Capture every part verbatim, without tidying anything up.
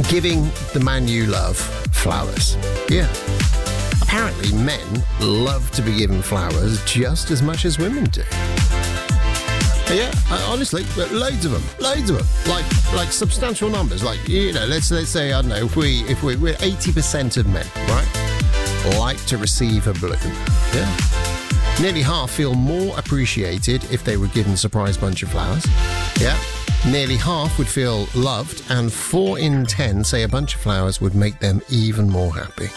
Giving the man you love flowers. Yeah. Apparently, men love to be given flowers just as much as women do. Yeah, honestly, loads of them, loads of them, like like substantial numbers. Like, you know, let's let's say, I don't know, if we if we we're eighty percent of men, right, like to receive a bloom. Yeah, nearly half feel more appreciated if they were given a surprise bunch of flowers. Yeah, nearly half would feel loved, and four in ten say a bunch of flowers would make them even more happy.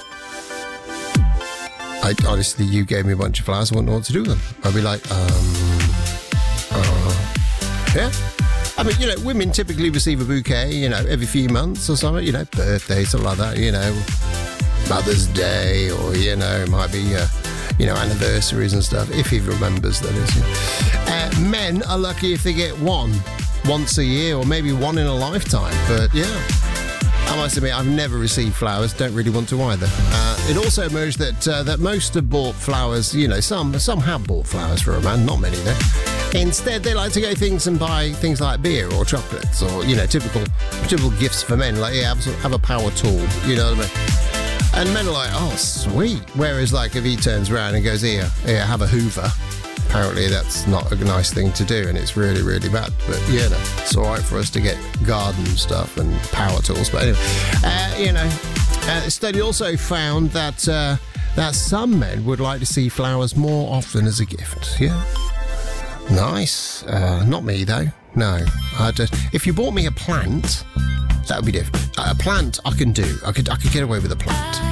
I honestly, you gave me a bunch of flowers, I wouldn't know what to do with them. I'd be like, um. Uh, yeah, I mean, you know, women typically receive a bouquet, you know, every few months or something, you know, birthday, something like that, you know, Mother's Day, or, you know, it might be, uh, you know, anniversaries and stuff, if he remembers, that is. Uh, men are lucky if they get one once a year, or maybe one in a lifetime, but yeah. I must admit, I've never received flowers, don't really want to either. Uh, it also emerged that uh, that most have bought flowers, you know, some some have bought flowers for a man, not many though. Instead, they like to go things and buy things like beer or chocolates, or, you know, typical typical gifts for men, like, yeah, have, have a power tool, you know what I mean? And men are like, oh, sweet. Whereas, like, if he turns around and goes, here, here, have a Hoover, apparently that's not a nice thing to do, and it's really, really bad. But, you know, it's all right for us to get garden stuff and power tools. But anyway, uh, you know, uh, the study also found that uh, that some men would like to see flowers more often as a gift. Yeah. Nice. Uh, not me, though. No. I just, if you bought me a plant, that would be different. A plant I can do. I could, I could get away with a plant.